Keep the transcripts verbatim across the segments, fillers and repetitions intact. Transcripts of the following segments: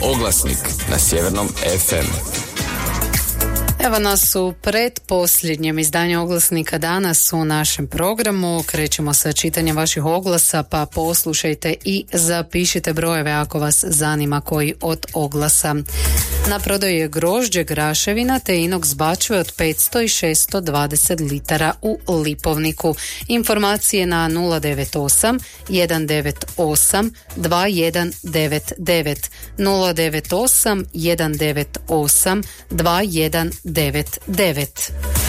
Oglasnik na Sjevernom ef em. Evo nas u pretposljednjem izdanju oglasnika danas u našem programu. Krećemo sa čitanjem vaših oglasa, pa poslušajte i zapišite brojeve ako vas zanima koji od oglasa. Na prodaju je grožđe, graševina te inox bačve od petsto i šesto dvadeset litara u Lipovniku. Informacije na nula devet osam jedan devet osam dva jedan devet devet, nula devet osam jedan devet osam dva jedan devet devet.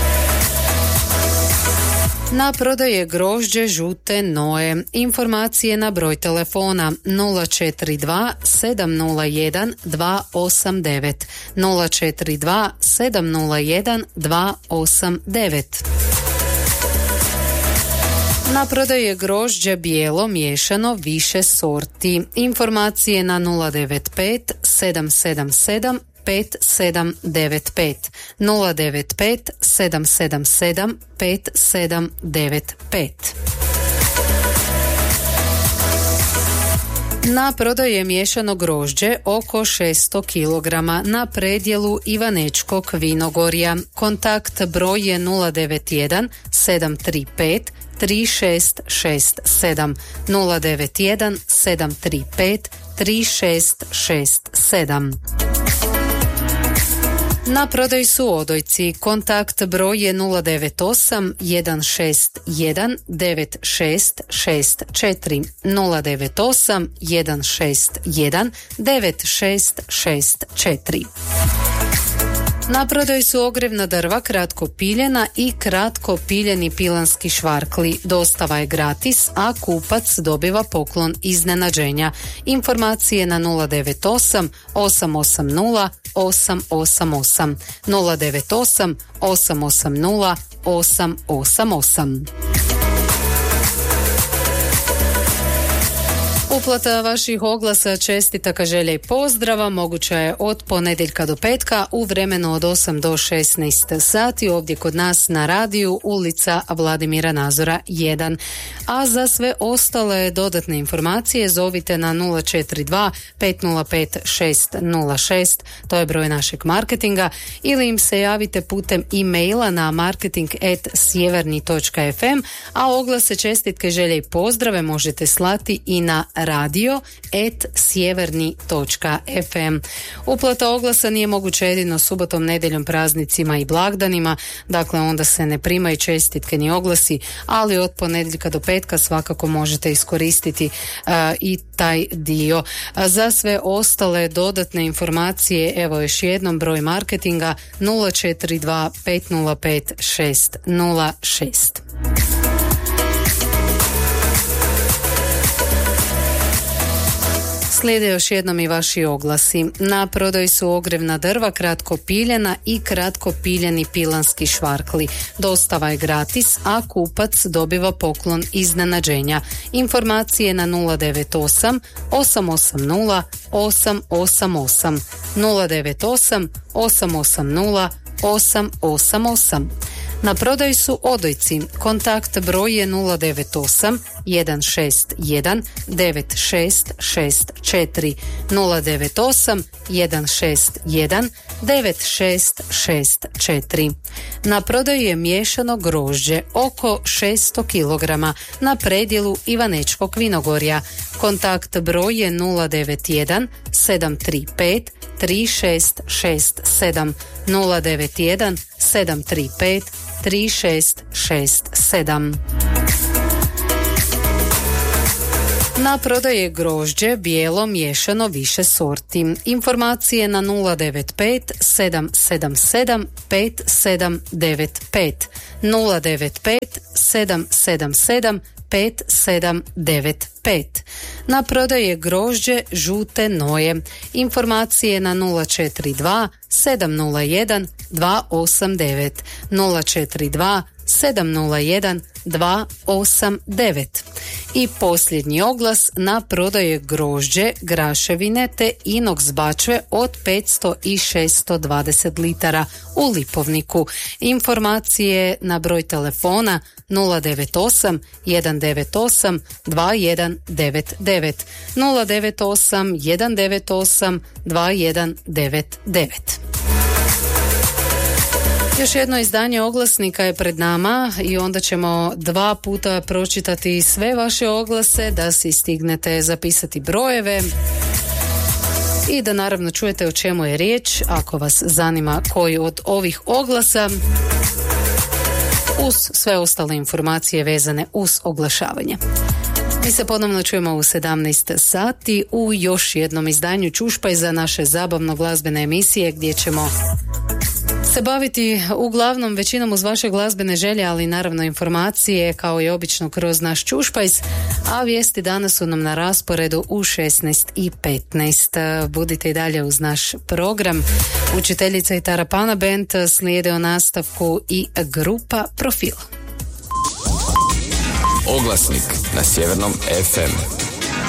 Na prodaju je grožđe žute noje. Informacije na broj telefona nula četiri dva sedam nula jedan dva osam devet, nula četiri dva sedam nula jedan dva osam devet. Na prodaju je grožđe bijelo miješano više sorti. Informacije na nula devet pet sedam sedam sedam pet sedam devet pet, nula devet pet sedam sedam sedam pet sedam devet pet. Na prodaju je miješano grožđe oko šesto kilograma na predjelu Ivanečkog vinogorja. Kontakt broj je nula devet jedan sedam tri pet tri šest šest sedam, nula devet jedan sedam tri pet tri šest šest sedam. Na prodaju su odojci. Kontakt broj je nula devet osam jedan šest jedan devet šest šest četiri, nula devet osam jedan šest jedan devet šest šest četiri. Na prodaju su ogrevna drva kratko piljena i kratko piljeni pilanski švarkli. Dostava je gratis, a kupac dobiva poklon iznenađenja. Informacije na nula devet osam osam osam nula osam osam osam, nula devet osam osam osam nula osam osam osam. Uplata vaših oglasa, čestitaka, želja i pozdrava moguća je od ponedjeljka do petka u vremenu od osam do šesnaest sati ovdje kod nas na radiju, ulica Vladimira Nazora jedan. A za sve ostale dodatne informacije zovite na nula četiri dva pet nula pet šest nula šest, to je broj našeg marketinga, ili im se javite putem e-maila na marketing at sjeverni točka ef em, a oglase, čestitke, želje i pozdrave možete slati i na radio at sjeverni točka ef em. Uplata oglasa nije moguća jedino subotom, nedjeljom, praznicima i blagdanima, dakle onda se ne primaju čestitke ni oglasi, ali od ponedjeljka do petka svakako možete iskoristiti uh, i taj dio. A za sve ostale dodatne informacije, evo još jednom broj marketinga nula četiri dva pet nula pet šest nula šest. Slijede još jednom i vaši oglasi. Na prodaju su ogrevna drva kratko piljena i kratko piljeni pilanski švarkli. Dostava je gratis, a kupac dobiva poklon iznenađenja. Informacije na nula devet osam osam osam nula osam osam osam, nula devet osam osam osam nula osam osam osam. Na prodaju su odojci. Kontakt broj je nula devet osam jedan šest jedan devet šest šest četiri, nula devet osam jedan šest jedan devet šest šest četiri. Na prodaju je miješano grožđe oko šesto kilograma na predjelu Ivanečkog vinogorja. Kontakt broj je nula devet jedan sedam tri pet tri šest šest sedam, nula devet jedan sedam tri pet tri šest šest sedam. Na prodaju je grožđe bijelo miješano više sorti. Informacije na nula devet pet sedam sedam sedam pet sedam devet pet, nula devet pet sedam sedam sedam pet sedam devet pet. Na prodaju je grožđe žute noje. Informacije na nula četiri dva sedam nula jedan dva osam devet, nula četiri dva sedam nula jedan dva osam devet. I posljednji oglas: na prodaju je grožđe, graševine te inox bačve od petsto i šesto dvadeset litara u Lipovniku. Informacije na broj telefona nula devet osam jedan devet osam dva jedan devet devet, nula devet osam jedan devet osam dva jedan devet devet. Još jedno izdanje oglasnika je pred nama i onda ćemo dva puta pročitati sve vaše oglase, da si stignete zapisati brojeve i da naravno čujete o čemu je riječ ako vas zanima koji od ovih oglasa, uz sve ostale informacije vezane uz oglašavanje. Mi se ponovno čujemo u sedamnaest sati u još jednom izdanju Čušpaj za naše zabavno glazbene emisije, gdje ćemo se baviti uglavnom većinom uz vaše glazbene želje, ali naravno informacije kao i obično kroz naš Čušpajs, a vijesti danas su nam na rasporedu u šesnaest i petnaest. Budite i dalje uz naš program. Učiteljica i Tarapana Band slijede o nastavku i grupa Profil. Oglasnik na Sjevernom ef em.